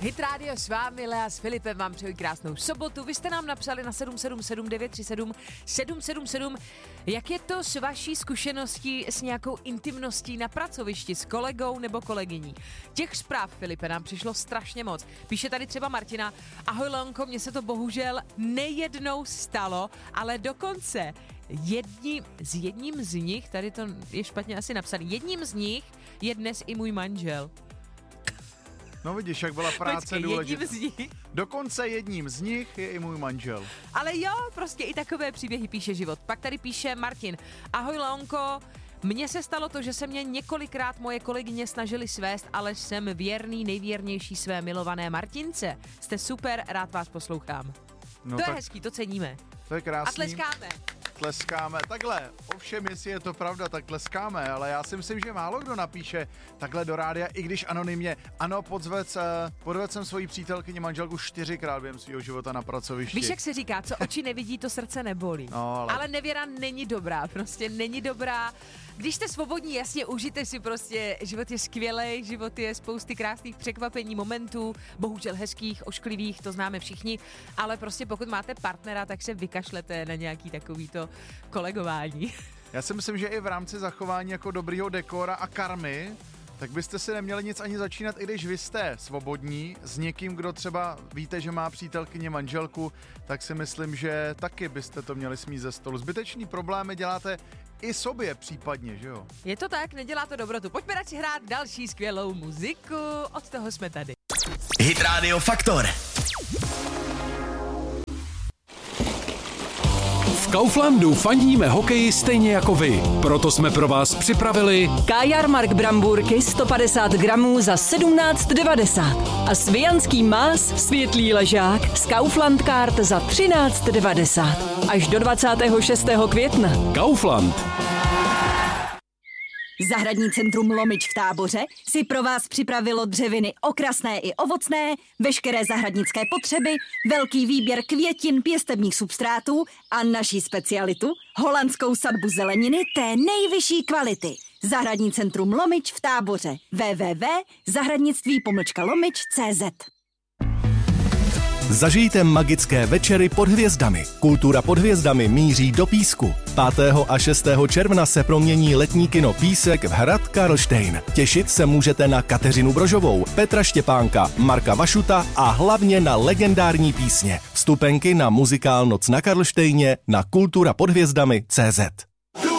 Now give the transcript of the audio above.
Hit Radio s vámi, Lea s Filipem, vám přeju krásnou sobotu. Vy jste nám napsali na 777 937 777, jak je to s vaší zkušeností s nějakou intimností na pracovišti s kolegou nebo kolegyní. Těch zpráv, Filipe, nám přišlo strašně moc. Píše tady třeba Martina: ahoj Leonko, mně se to bohužel nejednou stalo, ale dokonce jedním z nich, tady to je špatně asi napsaný, jedním z nich je dnes i můj manžel. No vidíš, jak byla práce důležitá. Dokonce jedním z nich je i můj manžel. Ale jo, prostě i takové příběhy píše život. Pak tady píše Martin: ahoj Leonko, mně se stalo to, že se mě několikrát moje kolegyně snažily svést, ale jsem věrný, nejvěrnější své milované Martince. Jste super, rád vás poslouchám. No to je hezký, to ceníme. To je krásný. A tleskáme. Tleskáme. Takhle, ovšem, jestli je to pravda, tak tleskáme, ale já si myslím, že málo kdo napíše takhle do rádia, i když anonymně. Ano, podvedl jsem svoji přítelkyni manželku 4krát během svého života na pracovišti. Víš, jak se říká, co oči nevidí, to srdce nebolí. No, ale nevěra není dobrá, prostě není dobrá. Když jste svobodní, jasně, užijte si prostě, život je skvělej, život je spousty krásných překvapení, momentů, bohužel hezkých, ošklivých, to známe všichni, ale prostě pokud máte partnera, tak se vykašlete na nějaký takovýto kolegování. Já si myslím, že i v rámci zachování jako dobrýho dekora a karmy, tak byste si neměli nic ani začínat, i když vy jste svobodní s někým, kdo třeba víte, že má přítelkyni manželku, tak si myslím, že taky byste to měli smít ze stolu. Zbytečný problémy děláte i sobě případně, že jo? Je to tak, nedělá to dobrotu. Pojďme radši hrát další skvělou muziku, od toho jsme tady. Hit Radio Faktor. V Kauflandu fandíme hokeji stejně jako vy. Proto jsme pro vás připravili Kajarmark Bramburky 150 gramů za 17,90 a svijanský más světlý ležák z Kaufland Card za 13,90 až do 26. května. Kaufland. Zahradní centrum Lomič v Táboře si pro vás připravilo dřeviny okrasné i ovocné, veškeré zahradnické potřeby, velký výběr květin, pěstebních substrátů a naší specialitu, holandskou sadbu zeleniny té nejvyšší kvality. Zahradní centrum Lomič v Táboře. www.zahradnictví-lomič.cz. Zažijte magické večery pod hvězdami. Kultura pod hvězdami míří do Písku. 5. a 6. června se promění letní kino Písek v hrad Karlštejn. Těšit se můžete na Kateřinu Brožovou, Petra Štěpánka, Marka Vašuta a hlavně na legendární písně. Vstupenky na muzikál Noc na Karlštejně na kulturapodhvězdami.cz.